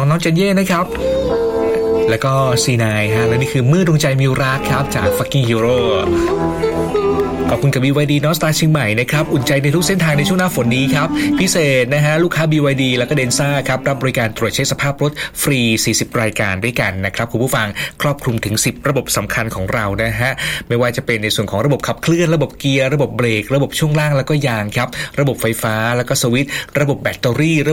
น้องเจนเย่นะครับแล้วก็ซีนายฮะและนี่คือเมื่อดวงใจมีรักครับจาก Fucking Hero ขอบคุณกับ BYD North Star เชียงใหม่นะครับอุ่นใจในทุกเส้นทางในช่วงหน้าฝนนี้ครับพิเศษนะฮะลูกค้า BYD แล้วก็เดนซ่าครับรับบริการตรวจเช็คสภาพรถฟรี40รายการด้วยกันนะครับคุณผู้ฟังครอบคลุมถึง10ระบบสำคัญของเรานะฮะไม่ว่าจะเป็นในส่วนของระบบขับเคลื่อนระบบเกียร์ระบบเบรกระบบช่วงล่างแล้วก็ยางครับระบบไฟฟ้าแล้วก็สวิตช์ระบบแบตเตอรี่